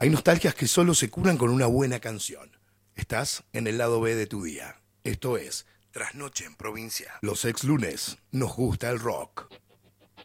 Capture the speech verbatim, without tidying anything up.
Hay nostalgias que solo se curan con una buena canción. Estás en el lado B de tu día. Esto es Trasnoche en Provincia. Los ex lunes nos gusta el rock.